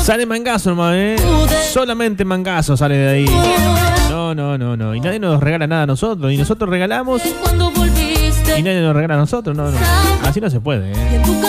Sale mangazo nomás, solamente mangazo sale de ahí. No. Y nadie nos regala nada a nosotros. Y nosotros regalamos. Y nadie nos regala a nosotros. No. Así no se puede,